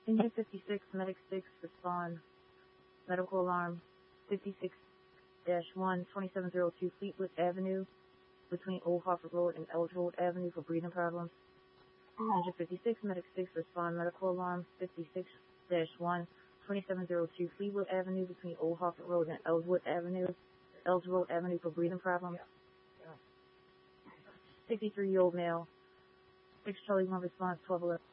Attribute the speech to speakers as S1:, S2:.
S1: Engine 56, Medic 6, respond. Medical alarm 56-1, 2702 Fleetwood Avenue, between Old Hartford Road and Ellswood Avenue for breathing problems. Engine 56, Medic 6, respond. Medical alarm 56-1, 2702 Fleetwood Avenue, between Old Hartford Road and Ellswood Avenue for breathing problems. 63-year-old male. 6 Charlie 1 response 1211.